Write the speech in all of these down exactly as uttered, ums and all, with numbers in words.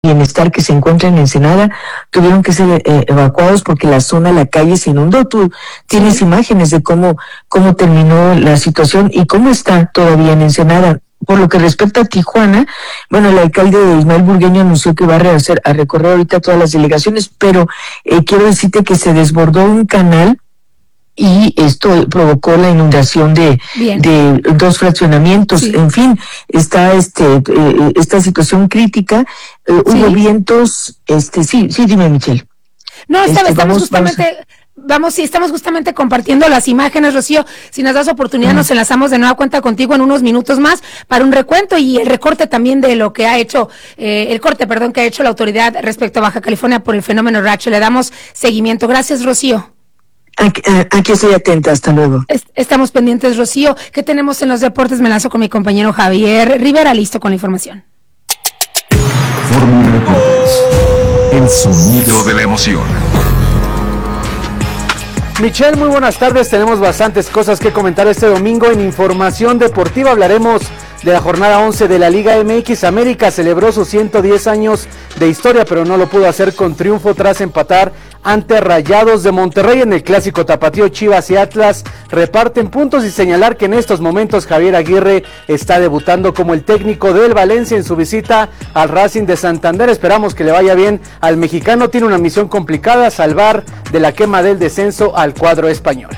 Bienestar que se encuentra en Ensenada tuvieron que ser eh, evacuados porque la zona, la calle se inundó. Tú tienes sí. imágenes de cómo, cómo terminó la situación y cómo está todavía en Ensenada. Por lo que respecta a Tijuana, bueno, el alcalde Ismael Burgueño anunció que va a rehacer, a recorrer ahorita todas las delegaciones, pero eh, quiero decirte que se desbordó un canal y esto provocó la inundación de, de dos fraccionamientos. Sí. En fin, está este eh, esta situación crítica. Eh, ¿Sí? Hubo vientos, este sí, sí, dime, Michelle. No, esta, este, estamos vamos, justamente... Vamos a... Vamos, sí, estamos justamente compartiendo las imágenes, Rocío. Si nos das oportunidad, uh-huh. nos enlazamos de nueva cuenta contigo en unos minutos más para un recuento y el recorte también de lo que ha hecho, eh, el corte, perdón, que ha hecho la autoridad respecto a Baja California por el fenómeno Racho. Le damos seguimiento. Gracias, Rocío. Aquí, aquí estoy atenta, hasta luego. Estamos pendientes, Rocío. ¿Qué tenemos en los deportes? Me lanzo con mi compañero Javier Rivera, listo con la información. Fórmula Deportes, el sonido de la emoción. Michelle, muy buenas tardes. Tenemos bastantes cosas que comentar este domingo en Información Deportiva. Hablaremos de la jornada once de la Liga M X. América celebró sus ciento diez años de historia, pero no lo pudo hacer con triunfo tras empatar ante Rayados de Monterrey. En el clásico tapatío, Chivas y Atlas reparten puntos y señalar que en estos momentos Javier Aguirre está debutando como el técnico del Valencia en su visita al Racing de Santander. Esperamos que le vaya bien al mexicano. Tiene una misión complicada: salvar de la quema del descenso al cuadro español.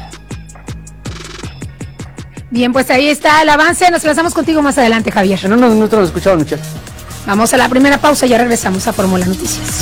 Bien, pues ahí está el avance. Nos lanzamos contigo más adelante, Javier. En unos minutos nos escuchamos, Michelle. Vamos a la primera pausa y ya regresamos a Fórmula Noticias.